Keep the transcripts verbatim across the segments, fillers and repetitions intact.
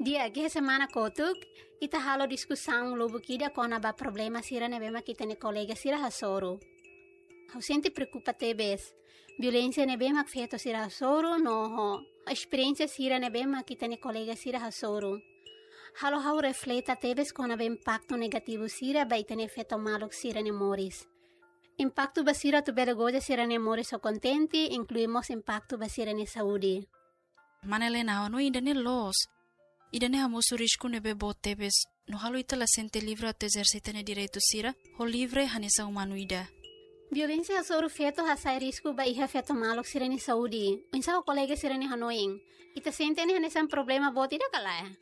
Dia que semana kotuk, ita halo discussão lobo kida kona ba problema sira ne bema kita ne colega sira hasoro. Hau sente preocupa tebes. Violência ne bema feito sira hasoro no ho. A experiência sira ne bema kita ne colega sira hasoro. Halo hau refleta tebes kona ba impacto negativo sira ba ita ne feito malo sira ne moris. Impacto basira tu bela goja sira ne moris o contenti, incluímos impacto basira ne saúde. Manelena, no ainda ne los. Idane hamoso risco nebe botebes, no halo ita la sente livre ato exercita ne direito sira, ho livre hanesa humanoida. Violência hasoro feto hasai risco ba iha feto malo sira ne saúde. Unsa o colega sira ne hanoing. Ita sente ne hanesa problema bot ida kala.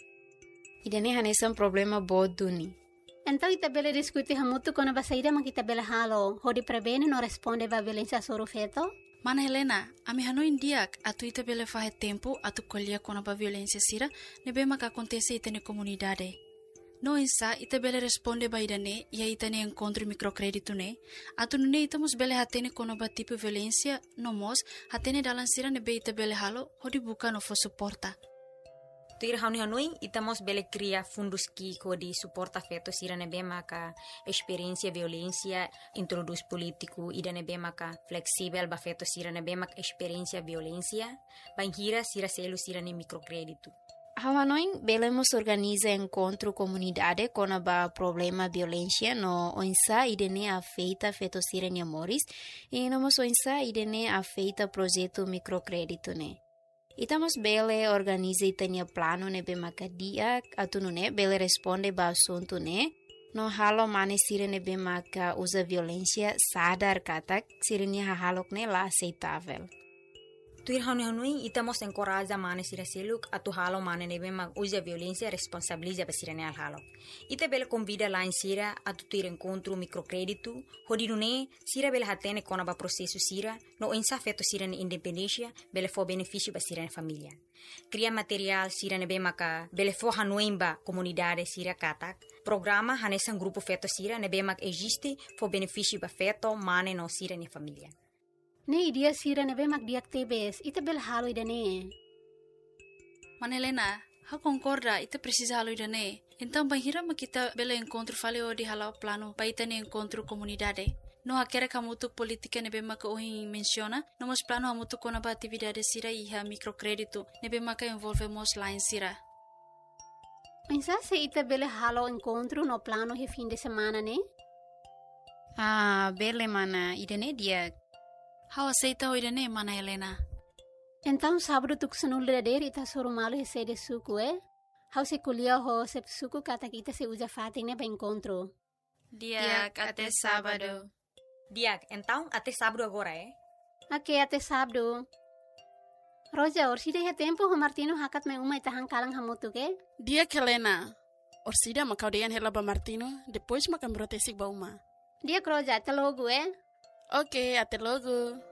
Idane hanesa problema bot duni. Então ita bela discutir hamutu kono ba saída makita bela halo, ho di prebene no responde ba violência hasoro feto. Mana Helena, ami hano indiak, atu ita bele fahe tempo, atu kolia kona ba violência sira, nebe maka acontece ita ne comunidade. No insa, ita bele responde ba idane, ia ita ne encontro microcrédito ne, atu nune ita mos bele hatene kona ba tipo violência, no mos, hatene dalan sira nebe ita bele halo, hodi buka no fo suporta. Tuir hauni hanui, itamos bele cria fundos que kodi suporta feto sira nebe maka experiência violência, introduz político, ida nebe maka flexível ba feto sira nebe maka experiência violência, banhira sira selo sira ne microcrédito. Hawanoin belemos organiza encontro comunidade com a problema violência no onsa idene afeita feto sira ne amores e nomos onsa idene afeita projeto microcrédito ne. Itamos bele organiza itania plano ne be makadia atunu ne bele responde ba assunto ne no halo mane sira ne be maka usa violência sadar katak sirnya halok ne la aceitável. Tuir hauni hanui itamos encoraja mane sira seluk atu halo mane ne be mak usa violência responsabiliza ba sira ne al halo. Ita bele convida lá em sira atu tuir encontro microcrédito hodinu ne sira bele hatene kona ba processo sira no insa feto sira ne independência bele fo benefício ba sira ne família. Cria material sira ne be maka bele fo hanui ba comunidade sira katak. Programa hanesan grupo feto sira ne be mak existe fo benefício ba feto mane no sira ne família. Ne idia sira nebe mak diak tebes, ita bel halo idane. Manelena, ha concorda, ita precisa halo idane. Então banhira makita bela encontro fale o di halo plano pa ita ne encontro comunidade. No hakera kamutu politika nebe maka ohi menciona, nomos plano hamutu kona ba atividade sira iha microcrédito, nebe maka envolvemos lá em sira. Pensa se ita bel halo encontro no plano he fim de semana ne? Ah, bele mana, idane dia. How aceita o idane, mana Helena? Então sábado tu kusanul dader ita soro malo he sede suku eh? How se kulia ho se suku kata kita se usa fatin ne ba encontro. Dia até sábado. Diak, então até sábado agora eh? Ok, até sábado. Roja, orsida he tempo ho Martino hakat me uma ita hangkalang hamutu ke? Dia Helena. Orsida makau deyan hela ba Martino, depois makam brotesik ba uma. Dia Roja, até logo eh? Ok, até logo.